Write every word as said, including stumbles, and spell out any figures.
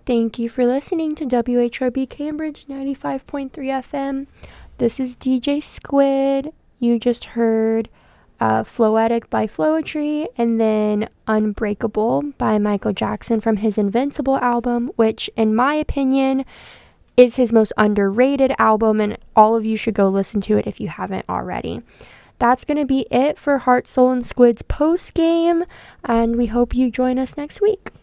Thank you for listening to W H R B Cambridge ninety-five point three F M. This is D J Squid. You just heard uh, Floetic by Floetry, and then Unbreakable by Michael Jackson from his Invincible album, which, in my opinion, is his most underrated album, and all of you should go listen to it if you haven't already. That's going to be it for Heart, Soul, and Squid's post game, and we hope you join us next week.